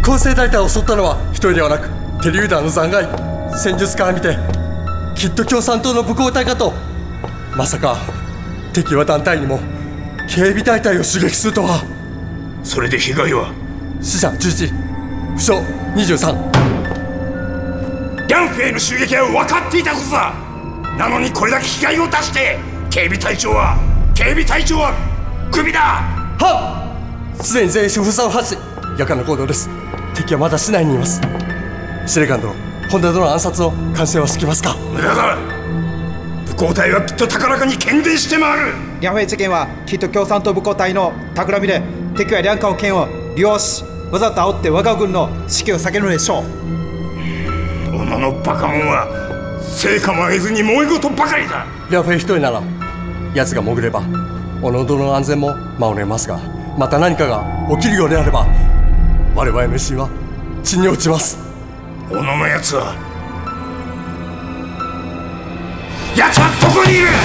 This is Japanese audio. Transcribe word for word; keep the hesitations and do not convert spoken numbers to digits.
構成大隊を襲ったのは一人ではなく手榴弾の残骸。戦術から見てきっと共産党の武工隊かと。まさか敵は団体にも警備大隊を襲撃するとは。 それで被害は？ 死者じゅういち、負傷にじゅうさん。 梁兵の襲撃は分かっていたことだ。なのにこれだけ被害を出して警備隊長は警備隊長はクビだ。 はっ、すでに全員封鎖を発し夜間の行動です。敵はまだ市内にいます。司令官殿、本田殿の暗殺を完成はしてきますか？ 無駄だ。武工隊はきっと高らかに喧伝して回る。 梁兵事件はきっと共産党武工隊の企みで、敵は梁家の剣を利用しわざと煽って我が軍の士気を下げるのでしょう。 小野のバカ者は成果も上げずに燃え事ばかりだ。 梁兵一人なら奴が潜れば小野殿の安全も守れますが、また何かが起きるようであれば我々の威信は地に落ちます。 小野のやつはやつはどこにいる？